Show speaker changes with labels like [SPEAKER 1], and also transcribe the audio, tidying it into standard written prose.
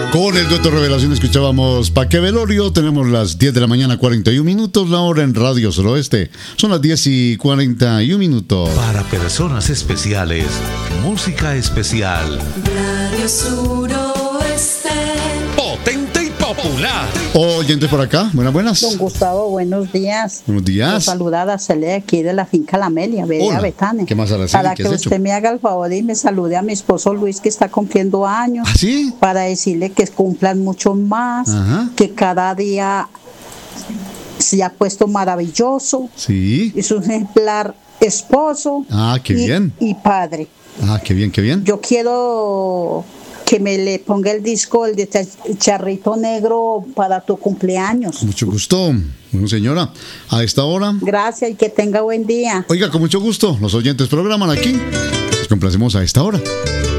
[SPEAKER 1] Con el dueto Revelación escuchábamos Pa' qué velorio. Tenemos las 10 de la mañana, 41 minutos. La hora en Radio Suroeste. Son las 10 y 41 minutos.
[SPEAKER 2] Para personas especiales, música especial.
[SPEAKER 3] Radio Suroeste.
[SPEAKER 2] Potente y popular.
[SPEAKER 1] Oyentes por acá. Buenas.
[SPEAKER 4] Don Gustavo, buenos días.
[SPEAKER 1] Buenos días.
[SPEAKER 4] Saludada Celia aquí de la finca La Amelia, Vereda Betania.
[SPEAKER 1] ¿Qué más, Araceli?
[SPEAKER 4] Para
[SPEAKER 1] ¿Qué
[SPEAKER 4] que
[SPEAKER 1] has
[SPEAKER 4] usted
[SPEAKER 1] hecho?
[SPEAKER 4] me haga el favor y me salude a mi esposo Luis, que está cumpliendo años.
[SPEAKER 1] ¿Ah, sí?
[SPEAKER 4] Para decirle que cumplan mucho más,
[SPEAKER 1] Ajá.
[SPEAKER 4] que cada día se ha puesto maravilloso.
[SPEAKER 1] Sí.
[SPEAKER 4] Es un ejemplar esposo.
[SPEAKER 1] Ah, qué bien.
[SPEAKER 4] Y padre.
[SPEAKER 1] Ah, qué bien, qué bien.
[SPEAKER 4] Yo quiero que me le ponga el disco, el de Charrito Negro, para tu cumpleaños.
[SPEAKER 1] Con mucho gusto. Bueno, señora, a esta hora.
[SPEAKER 4] Gracias y que tenga buen día.
[SPEAKER 1] Oiga, con mucho gusto. Los oyentes programan aquí. Les complacemos a esta hora.